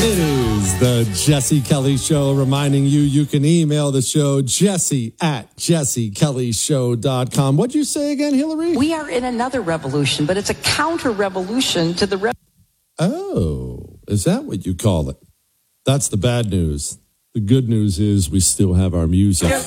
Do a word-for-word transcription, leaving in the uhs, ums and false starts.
It is the Jesse Kelly Show, reminding you you can email the show, Jesse at jesse kelly show dot com. What'd you say again, Hillary? We are in another revolution, but it's a counter-revolution to the... Re- oh, is that what you call it? That's the bad news. The good news is we still have our music.